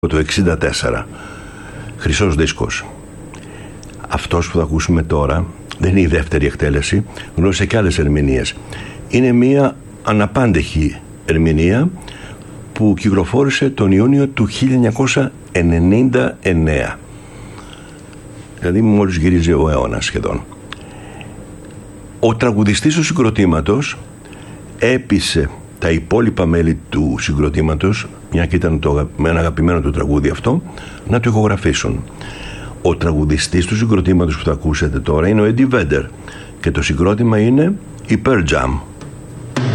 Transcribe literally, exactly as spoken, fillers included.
το εξήντα τέσσερα. Χρυσός δίσκος. Αυτός που θα ακούσουμε τώρα δεν είναι η δεύτερη εκτέλεση, γνώρισε και άλλες ερμηνείες. Είναι μια αναπάντεχη ερμηνεία που κυκλοφόρησε τον Ιούνιο του χίλια εννιακόσια ενενήντα εννέα. Δηλαδή μόλις γυρίζει ο αιώνας σχεδόν. Ο τραγουδιστής του συγκροτήματος έπεισε τα υπόλοιπα μέλη του συγκροτήματος, μια και ήταν το, με ένα αγαπημένο του τραγούδι αυτό, να το ηχογραφήσουν. Ο τραγουδιστής του συγκροτήματος που θα ακούσετε τώρα είναι ο Eddie Vedder και το συγκρότημα είναι η Pearl Jam.